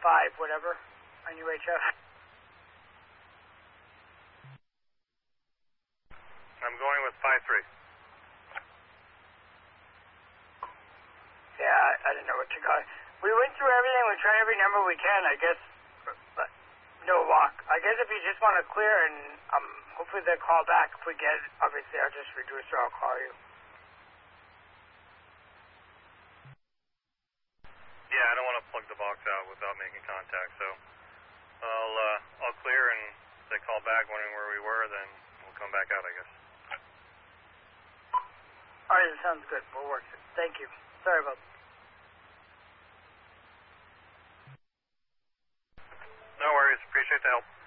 5 whatever on UHF. I'm going with 5-3. Yeah, I didn't know what you got. We went through everything. We tried every number we can, I guess. But no walk. I guess if you just want to clear and hopefully they'll call back. If we get it, obviously I'll just reduce or I'll call you. Yeah, I don't want to plug the box out without making contact, so I'll clear, and if they call back wondering where we were, then we'll come back out, I guess. All right, that sounds good. We'll work it. Thank you. Sorry about that. No worries. Appreciate the help.